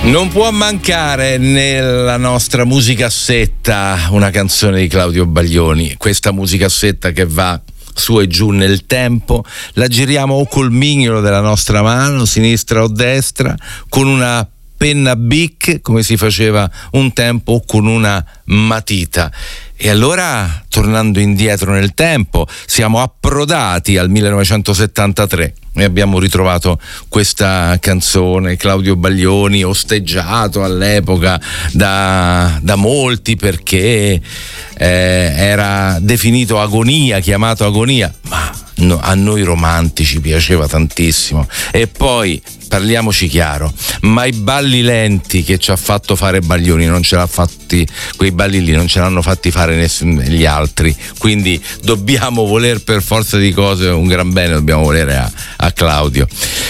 Non può mancare nella nostra musicassetta una canzone di Claudio Baglioni. Questa musicassetta che va su e giù nel tempo, la giriamo o col mignolo della nostra mano, sinistra o destra, con una penna Bic, come si faceva un tempo, o con una matita. E allora, tornando indietro nel tempo, siamo approdati al 1973 e abbiamo ritrovato questa canzone, Claudio Baglioni, osteggiato all'epoca da molti perché era definito agonia, chiamato agonia, ma a noi romantici piaceva tantissimo. E poi parliamoci chiaro, ma i balli lenti che ci ha fatto fare Baglioni non ce l'ha fatti, quei balli lì non ce l'hanno fatti fare gli altri, quindi dobbiamo voler per forza di cose un gran bene, dobbiamo volere a Claudio.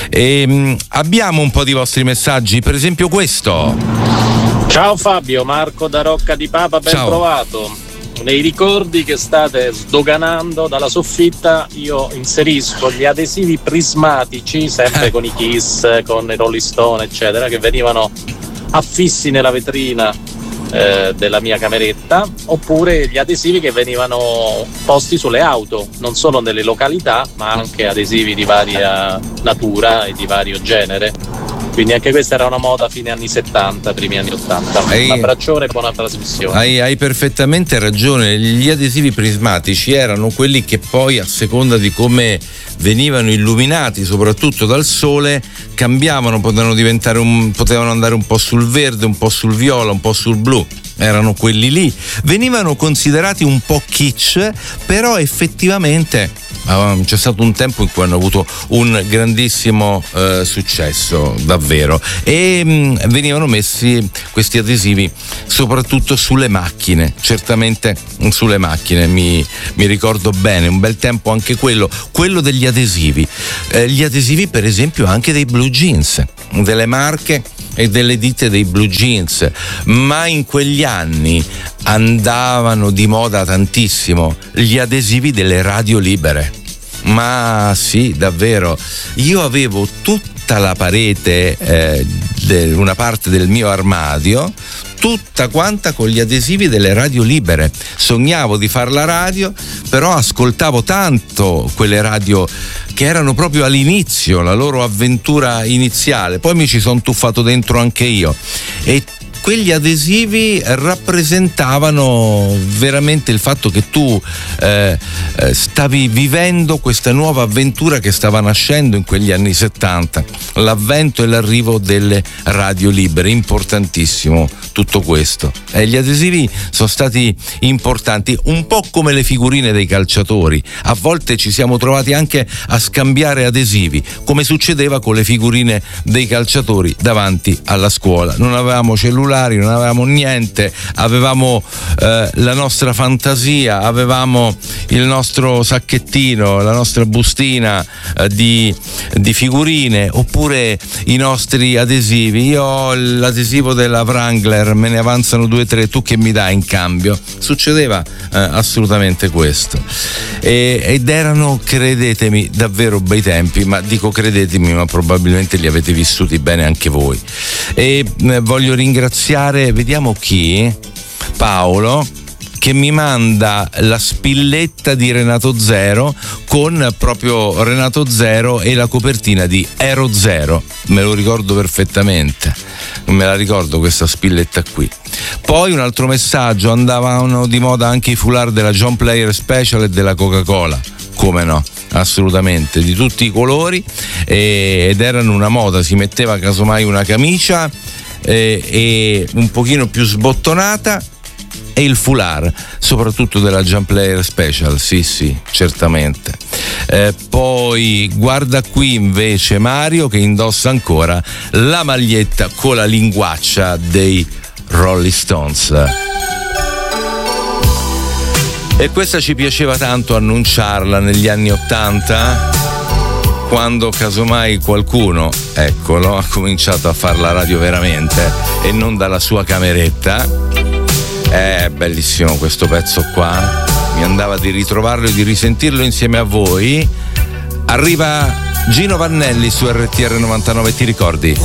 E abbiamo un po' di vostri messaggi, per esempio questo. Ciao Fabio, Marco da Rocca di Papa, ben Ciao. trovato. Nei ricordi che state sdoganando dalla soffitta io inserisco gli adesivi prismatici, sempre con i Kiss, con i Rolling Stone eccetera, che venivano affissi nella vetrina della mia cameretta, oppure gli adesivi che venivano posti sulle auto, non solo nelle località ma anche adesivi di varia natura e di vario genere. Quindi anche questa era una moda fine anni 70, primi anni 80. Un abbraccione e buona trasmissione. Hai perfettamente ragione, gli adesivi prismatici erano quelli che poi, a seconda di come venivano illuminati, soprattutto dal sole, cambiavano, potevano andare un po' sul verde, un po' sul viola, un po' sul blu. Erano quelli lì, venivano considerati un po' kitsch, però effettivamente c'è stato un tempo in cui hanno avuto un grandissimo successo, davvero, e venivano messi questi adesivi soprattutto sulle macchine, certamente sulle macchine, mi ricordo bene, un bel tempo anche quello degli adesivi, gli adesivi per esempio anche dei blue jeans, delle marche e delle ditte dei blue jeans, ma in quegli anni andavano di moda tantissimo gli adesivi delle radio libere. Ma sì, davvero, io avevo tutta la parete, una parte del mio armadio, tutta quanta con gli adesivi delle radio libere. Sognavo di far la radio, però ascoltavo tanto quelle radio che erano proprio all'inizio, la loro avventura iniziale. Poi mi ci sono tuffato dentro anche io e quegli adesivi rappresentavano veramente il fatto che tu stavi vivendo questa nuova avventura che stava nascendo in quegli anni 70, l'avvento e l'arrivo delle radio libere. Importantissimo tutto questo, e gli adesivi sono stati importanti, un po' come le figurine dei calciatori. A volte ci siamo trovati anche a scambiare adesivi, come succedeva con le figurine dei calciatori davanti alla scuola. Non avevamo cellulari, non avevamo niente, avevamo la nostra fantasia, avevamo il nostro sacchettino, la nostra bustina di figurine, oppure i nostri adesivi. Io ho l'adesivo della Wrangler, me ne avanzano 2 o 3, tu che mi dai in cambio? Succedeva assolutamente questo, ed erano, credetemi, davvero bei tempi, ma dico credetemi, ma probabilmente li avete vissuti bene anche voi. E voglio ringraziare, vediamo chi, Paolo, che mi manda la spilletta di Renato Zero, con proprio Renato Zero e la copertina di Ero Zero. Me lo ricordo perfettamente, me la ricordo questa spilletta qui. Poi un altro messaggio: andavano di moda anche i foulard della John Player Special e della Coca-Cola, come no? Assolutamente, di tutti i colori, ed erano una moda. Si metteva casomai una camicia e un pochino più sbottonata e il foulard, soprattutto della Jump Player Special, sì, certamente. Poi guarda qui invece Mario che indossa ancora la maglietta con la linguaccia dei Rolling Stones. E questa ci piaceva tanto annunciarla negli anni '80, quando casomai qualcuno, eccolo, ha cominciato a fare la radio veramente e non dalla sua cameretta. È bellissimo questo pezzo qua, mi andava di ritrovarlo e di risentirlo insieme a voi. Arriva Gino Vannelli su RTR 99, ti ricordi?